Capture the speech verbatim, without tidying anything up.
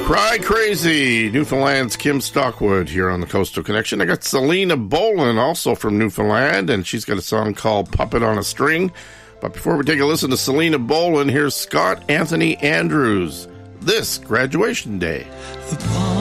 Cry Crazy, Newfoundland's Kim Stockwood here on the Coastal Connection. I got Selena Boland, also from Newfoundland, and she's got a song called Puppet on a String. But before we take a listen to Selena Boland, here's Scott Anthony Andrews, This Graduation Day.